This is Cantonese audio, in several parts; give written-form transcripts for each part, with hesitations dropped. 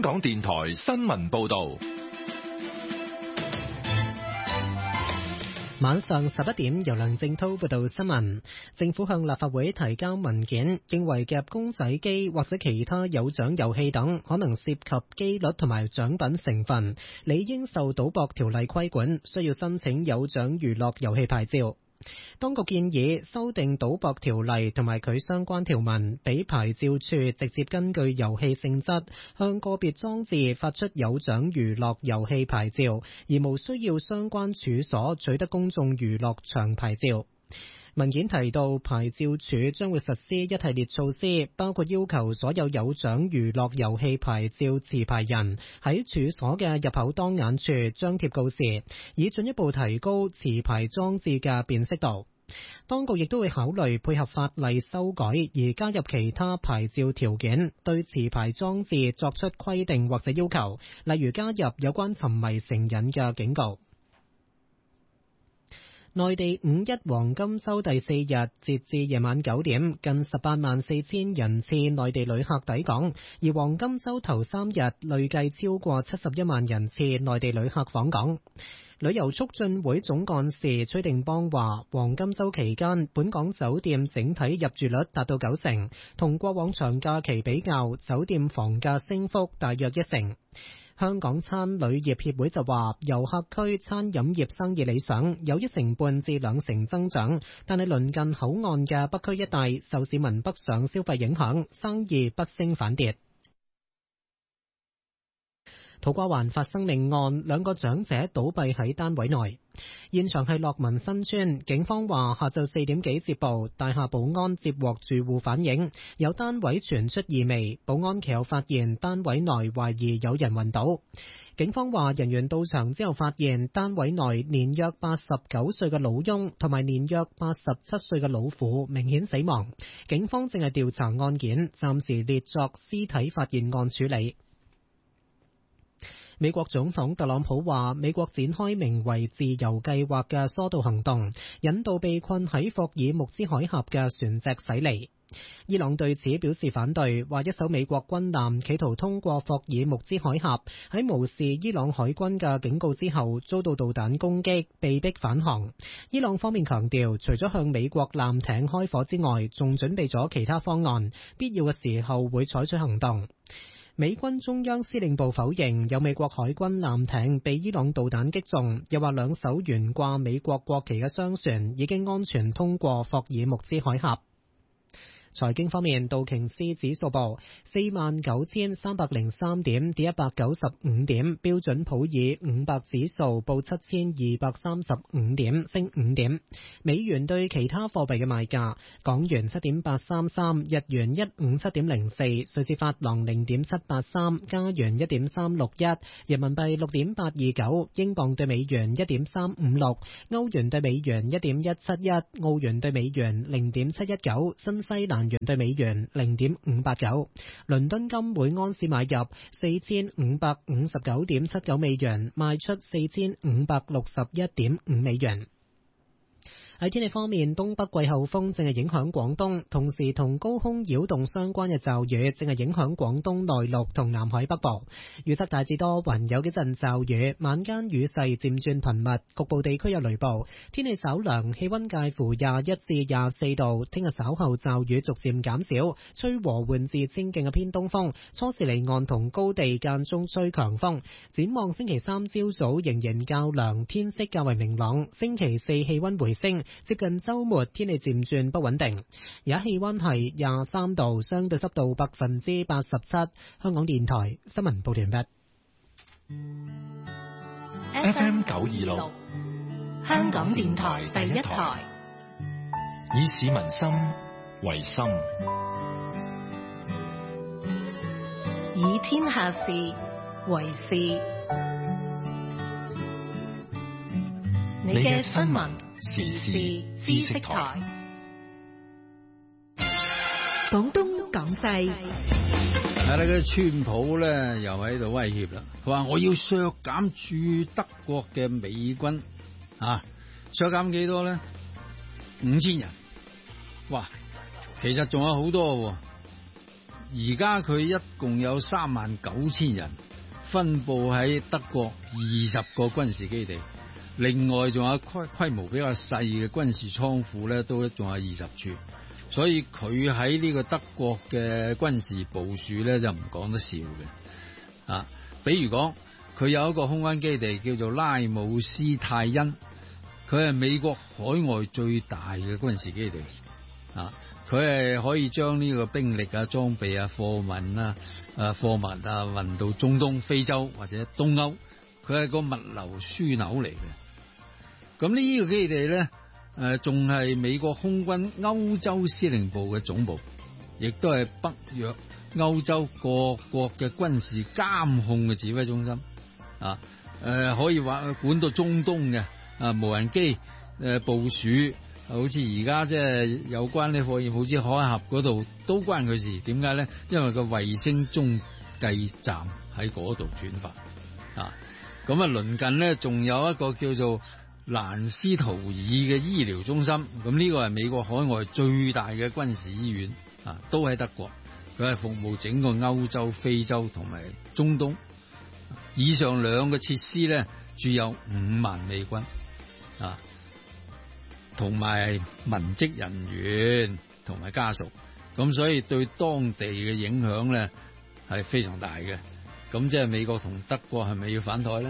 港電台新聞報道。 晚上11點，由梁正濤報道新聞。政府向立法會提交文件，認為夾公仔機或者其他有獎遊戲等可能涉及機率同埋獎品成分，理應受賭博條例規管，需要申請有獎娛樂遊戲牌照。當局建議修訂賭博條例同埋佢相關條文，俾牌照處直接根據遊戲性質向個別裝置發出有獎娛樂遊戲牌照，而無需要相關處所取得公眾娛樂場牌照。文件提到，牌照處將會實施一系列措施，包括要求所有有獎娛樂遊戲牌照持牌人喺處所嘅入口當眼處張貼告示，以進一步提高持牌裝置嘅辨識度。當局亦都會考慮配合法例修改而加入其他牌照條件，對持牌裝置作出規定或者要求，例如加入有關沉迷成癮嘅警告。內地五一黃金週第4日，截至夜晚9點，近184000人次內地旅客抵港，而黃金週頭3日累計超過71萬人次內地旅客訪港。旅遊促進會總幹事崔定邦話，黃金週期間，本港酒店整體入住率達到90%，同過往長假期比較，酒店房價升幅大約1成。香港餐旅業協會就話，遊客區餐飲業生意理想，有1成半至2成增長，但係鄰近口岸嘅北區一帶受市民北上消費影響，生意不升反跌。土瓜灣發生命案，2個長者倒斃喺單位內。現場係樂民新村，警方話下晝4點幾接報，大廈保安接獲住戶反映，有單位傳出異味，保安其後發現單位內懷疑有人暈倒。警方話人員到場之後發現單位內年約89歲嘅老翁同埋年約87歲嘅老婦明顯死亡，警方正係調查案件，暫時列作屍體發現案處理。美國總統特朗普話，美國展開名為自由計劃嘅疏導行動，引導被困喺霍爾木茲海峽嘅船隻駛離。伊朗對此表示反對，話一艘美國軍艦企圖通過霍爾木茲海峽，喺無視伊朗海軍嘅警告之後遭到導彈攻擊，被迫返航。伊朗方面強調，除咗向美國艦艇開火之外，仲準備咗其他方案，必要嘅時候會採取行動。美軍中央司令部否認有美國海軍艦艇被伊朗導彈擊中，又話2艘懸掛美國國旗嘅商船已經安全通過霍爾木茲海峽。財經方面，道瓊斯指數報49,303點，跌195點；標準普爾500指數報7,235點，升5點。美元對其他貨幣嘅賣價：港元7.833，日元157.04，瑞士法郎0.783，加元1.361，人民幣6.829，英鎊對美元1.356，歐元對美元1.171，澳元對美元0.719，新西蘭元對美元0.589，倫敦金每安士買入4559.79美元，賣出4561.5美元。喺天氣方面，東北季候風正係影響廣東，同時同高空擾動相關嘅驟雨正係影響廣東內陸同南海北部。預測大致多雲，有幾陣驟雨，晚間雨勢漸轉頻密，局部地區有雷暴。天氣稍涼，氣溫介乎21至24度。聽日稍後驟雨逐漸減少，吹和緩至清勁嘅偏東風，初時離岸同高地間中吹強風。展望星期3朝早仍然較涼，天色較為明朗。星期4氣溫回升。接近週末，天氣漸轉不穩定。而家氣溫係23度，相對濕度87%。香港電台新聞報道完畢。 FM 926， 香港電台第一台， 以市民心為心， 以天下事為事。你嘅新聞時事知識台，廣東廣西。 係啦，個川普咧又喺度威脅啦，佢話我要削減駐德國嘅美軍，削減幾多咧？5000人。哇，其實仲有好多喎， 而家佢一共有39000人，分布喺德國20個軍事基地，另外仲有規模比較細嘅軍事倉庫咧，都仲有20處。所以佢喺呢個德國嘅軍事部署咧，就唔講得笑嘅。啊，比如講，佢有一個空軍基地叫做拉姆斯泰恩，佢係美國海外最大嘅軍事基地。啊，佢係可以將呢個兵力啊、裝備啊、貨物啊運到中東、非洲或者東歐，佢係個物流樞紐嚟嘅。咁呢個基地咧，仲係美國空軍歐洲司令部嘅總部，亦都係北約歐洲各國嘅軍事監控嘅指揮中心。啊，可以話管到中東嘅無人機部署，好似而家即係有關呢貨，好似海峽嗰度都關佢事。點解咧？因為個衛星中繼站喺嗰度轉發。啊，咁啊鄰近咧仲有一個叫做蘭斯圖爾嘅醫療中心。咁呢個係美國海外最大嘅軍事醫院。啊，都喺德國，佢係服務整個歐洲、非洲同埋中東。以上兩個設施咧，駐有5萬美軍，啊，同埋文職人員同埋家屬，咁所以對當地嘅影響咧係非常大嘅。咁即係美國同德國係咪要反台咧？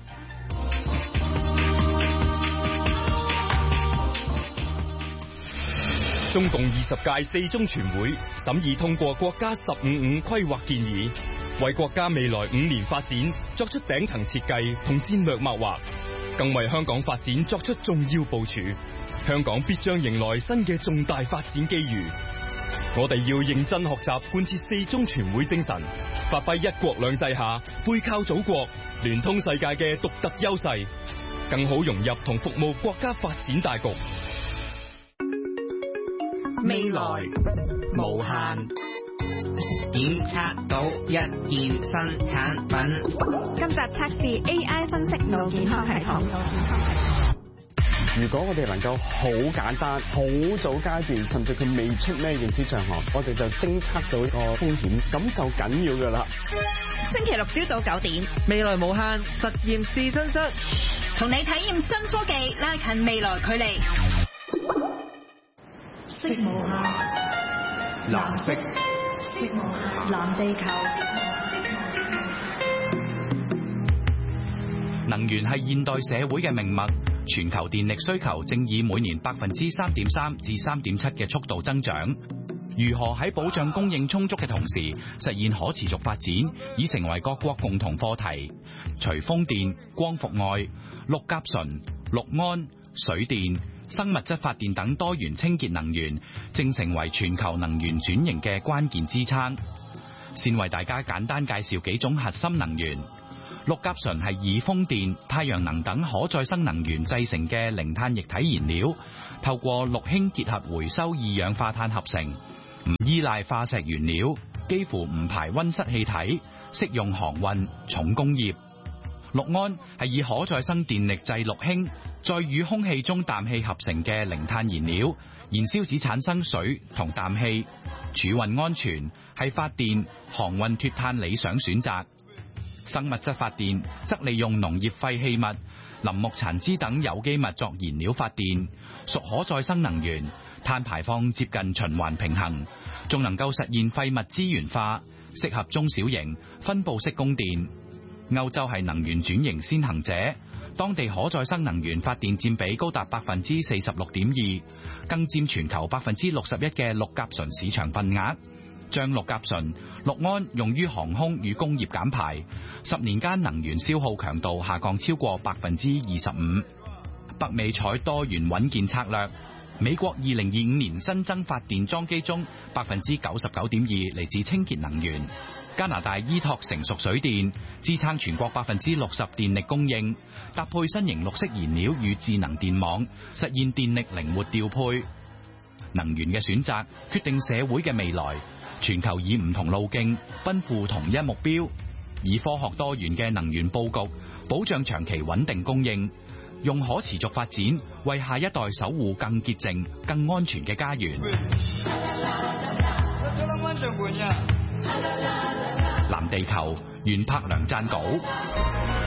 中共20屆四中全會審議通過國家15/5規劃建議，為國家未來5年發展作出頂層設計同戰略擘劃，更為香港發展作出重要部署。香港必將迎來新嘅重大發展機遇。我哋要認真學習貫徹四中全會精神，發揮一國兩制下背靠祖國、聯通世界嘅獨特優勢，更好融入同服務國家發展大局。 未來無限， 檢測到一件新產品。 今集測試 AI 分析腦健康系統。 如果我哋能夠好簡單、好早階段，甚至佢未出咩認知障礙，我哋就偵測到個風險，咁就緊要㗎啦。 星期六朝早9點， 未來無限實驗試身室， 同你體驗新科技，拉近未來距離。色無限， 藍色， 色無限，藍地球。 能源係現代社會嘅命脈，全球電力需求正以每年3.3%至3.7%嘅速度增長。如何喺保障供應充足嘅同時，實現可持續發展，已成為各國共同課題。除風電、光伏外，氯甲醇、氯胺、水電、生物質發電等多元清潔能源，正成為全球能源轉型嘅關鍵支撐。先為大家簡單介紹幾種核心能源。氯甲醇係以風電、太陽能等可再生能源製成嘅零碳液體燃料，透過氯氫結合回收二氧化碳合成，唔依賴化石原料，幾乎唔排溫室氣體，適用航運、重工業。氯胺係以可再生電力製氯氫，再與空氣中氮氣合成嘅零碳燃料，燃燒只產生水同氮氣，儲運安全，係發電、航運脫碳理想選擇。生物質發電則利用農業廢棄物、林木殘枝等有機物作燃料發電，屬可再生能源，碳排放接近循環平衡，仲能夠實現廢物資源化，適合中小型分布式供電。歐洲係能源轉型先行者，當地可再生能源發電佔比高達 46.2%， 更佔全球 61% 嘅氯甲醇市場份額。將氯甲醇、氯胺用於航空與工業減排，10年間能源消耗強度下降超過 25%。北美採多元穩健策略，美國2025年新增發電裝機中 99.2% 嚟自清潔能源。加拿大依託成熟水電，支撐全國 60% 電力供應，搭配新型綠色燃料與智能電網，實現電力靈活調配。能源嘅選擇決定社會嘅未來。全球以唔同路徑奔赴同一目標，以科學多元嘅能源佈局，保障長期穩定供應，用可持續發展為下一代守護更潔淨、更安全嘅家園。 藍地球，袁柏良撰稿。